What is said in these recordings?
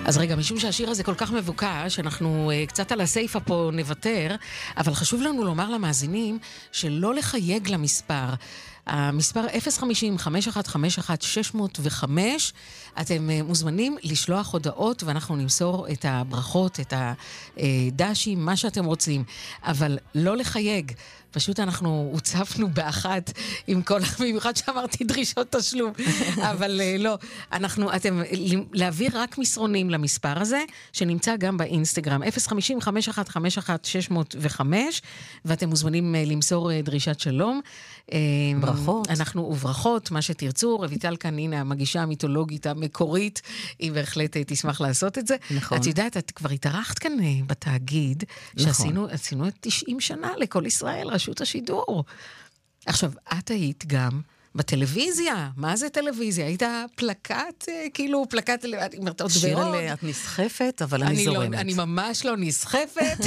אז רגע, משום שהשיר הזה כל כך מבוקש, אנחנו קצת על הסייפה פה נוותר, אבל חשוב לנו לומר למאזינים שלא לחייג למספר. המספר 050-5151-605, אתם מוזמנים לשלוח הודעות ואנחנו נמסור את הברכות, את הדשים, מה שאתם רוצים, אבל לא לחייג. פשוט אנחנו הוצפנו באחת עם כל, במיוחד שאמרתי דרישות תשלום, אבל לא, אתם להעביר רק מסרונים למספר הזה, שנמצא גם באינסטגרם, 050-5151-605, ואתם מוזמנים למסור דרישת שלום. ברכות. אנחנו וברכות, מה שתרצו, רויטל כאן, הנה, המגישה המיתולוגית המקורית, היא בהחלט תשמח לעשות את זה. נכון. את יודעת, את כבר התארחת כאן בתאגיד, שעשינו 90 שנה לכל ישראל, רשות השידור. עכשיו, את היית גם בטלוויזיה. מה זה טלוויזיה? היית פלקט, כאילו פלקט, שיר אלה, את נסחפת, אבל אני זורמת. אני ממש לא נסחפת,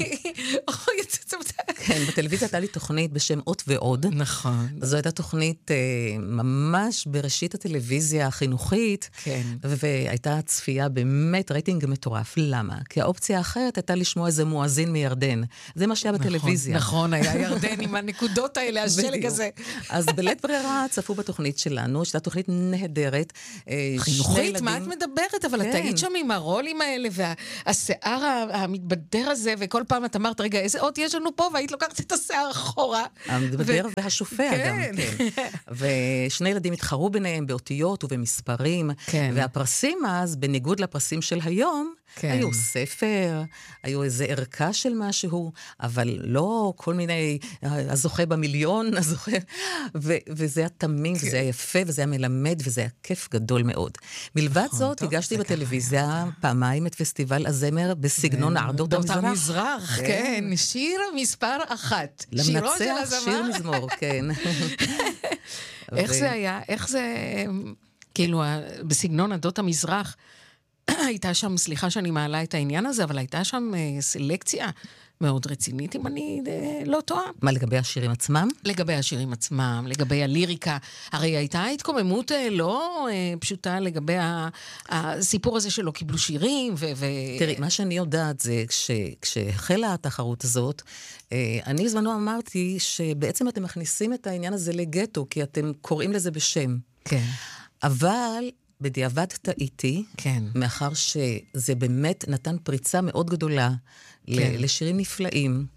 כן, בטלוויזיה הייתה לי תוכנית בשם אות ועוד. נכון. זו הייתה תוכנית ממש בראשית הטלוויזיה החינוכית, כן. והייתה צפייה באמת רייטינג מטורף. למה? כי האופציה האחרת הייתה לשמוע איזה מואזין מירדן. זה מה שהיה בטלוויזיה. נכון, היה ירדן עם הנקודות האלה, השלג הזה. אז בלית ברירה צפו בתוכנית שלנו, שהייתה תוכנית נהדרת. חינוכית, מה את מדברת? אבל את היית שם עם הרולים האלה, והשיער המתבדר הזה, וכל פעם את אמרת, רגע, איזה אות יש לנו פה? והיית לוקחת את השיער אחורה. המתבדר והשופע גם, כן. ושני ילדים התחרו ביניהם באותיות ובמספרים, והפרסים אז, בניגוד לפרסים של היום, היו ספר, היו איזה ערכה של משהו, אבל לא כל מיני, הזוכה במיליון, הזוכה, וזה היה תמים, וזה היה יפה, וזה היה מלמד, וזה היה כיף גדול מאוד. מלבד זאת, הגשתי בטלוויזיה פעמיים את פסטיבל הזמר בסגנון נערות המזרח. כן, שיר מספר 1. למנצח שיר מזמור, כן. איך זה היה? איך זה, כאילו, בסגנון עדות המזרח, הייתה שם, סליחה שאני מעלה את העניין הזה, אבל הייתה שם סלקציה מאוד רצינית, אם אני לא טועה. מה, לגבי השירים עצמם? לגבי השירים עצמם, לגבי הליריקה. הרי הייתה התקוממות לא פשוטה לגבי הסיפור הזה שלא קיבלו שירים. תראי, מה שאני יודעת זה, כשהחלה התחרות הזאת, אני בזמנו אמרתי שבעצם אתם מכניסים את העניין הזה לגטו, כי אתם קוראים לזה בשם. כן. אבל בדיעבד טעיתי, מאחר שזה באמת נתן פריצה מאוד גדולה לשירים נפלאים,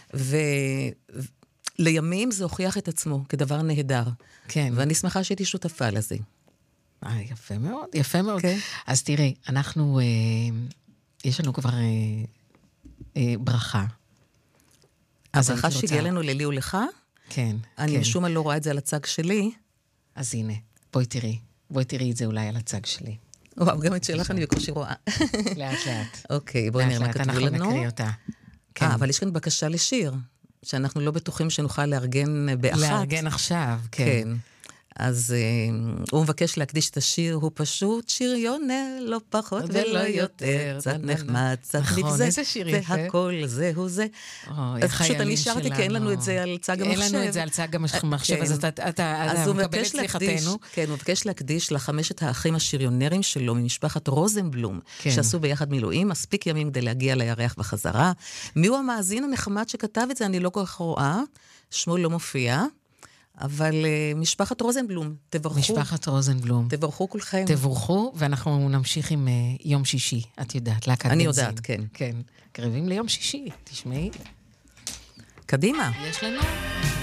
ולימים זה הוכיח את עצמו כדבר נהדר. כן. ואני שמחה שהייתי שותפה לזה. יפה מאוד, יפה מאוד. אז תראי, אנחנו, יש לנו כבר ברכה. הברכה שהגיעה לנו ללי ולך? כן. אני משום מה לא רואה את זה על הצג שלי. אז הנה, בואי תראי את זה אולי על הצג שלי. וואו, גם את שלך אני בקושי רואה. לאט לאט. אוקיי, בואי נראה מה כתבו לנו. אנחנו נקריא אותה. אבל יש כאן בקשה לשיר, שאנחנו לא בטוחים שנוכל לארגן באחת. לארגן עכשיו, כן. אז הוא מבקש להקדיש את השיר, הוא פשוט שריונר, לא פחות ולא יותר, קצת נחמד, קצת נבזה, והכל זהו זה. פשוט אני שרתי, כי אין לנו את זה על צג המחשב. אין לנו את זה על צג המחשב, אז אתה מקבל את סליחתנו. כן, הוא מבקש להקדיש לחמשת האחים השריונרים שלו, ממשפחת רוזנבלום, שעשו ביחד מילואים, מספיק ימים כדי להגיע לירח בחזרה. מי הוא המאזין הנחמד שכתב את זה? אני לא כל כך רואה, שמו לא מופיע. אבל משפחת רוזנבלום, תברכו. משפחת רוזנבלום. תברכו כולכם. תברכו, ואנחנו נמשיך עם יום שישי, את יודעת, להקת בנזין. אני יודעת, כן. כן, קרבים ליום שישי, תשמעי. קדימה. יש לנו...